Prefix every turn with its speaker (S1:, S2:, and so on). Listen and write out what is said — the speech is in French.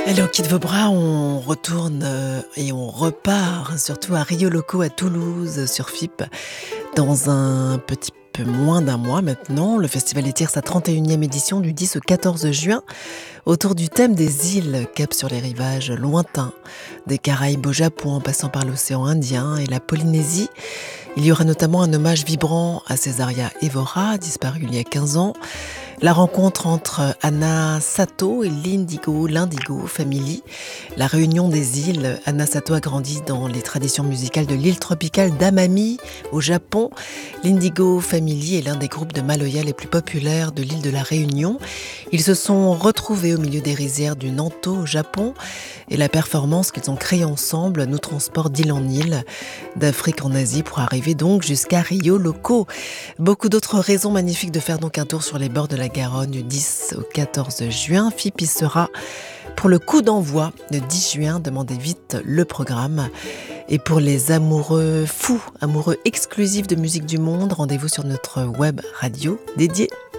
S1: Allez, on quitte vos bras, on retourne et on repart, surtout à Rio Loco à Toulouse, sur FIP, dans un petit peu moins d'un mois maintenant. Le festival étire sa 31e édition du 10 au 14 juin, autour du thème des îles, cap sur les rivages lointains, des Caraïbes au Japon en passant par l'océan Indien et la Polynésie. Il y aura notamment un hommage vibrant à Césaria Évora, disparue il y a 15 ans. La rencontre entre Anna Sato et l'Indigo Family. La réunion des îles. Anna Sato a grandi dans les traditions musicales de l'île tropicale d'Amami, au Japon. L'Indigo Family est l'un des groupes de Maloya les plus populaires de l'île de la Réunion. Ils se sont retrouvés au milieu des rizières du Nanto, au Japon. Et la performance qu'ils ont créée ensemble nous transporte d'île en île, d'Afrique en Asie, pour arriver donc jusqu'à Rio Loco. Beaucoup d'autres raisons magnifiques de faire donc un tour sur les bords de la Garonne du 10 au 14 juin. FIP y sera pour le coup d'envoi le 10 juin. Demandez vite le programme. Et pour les amoureux fous, amoureux exclusifs de musique du monde, rendez-vous sur notre web radio dédiée.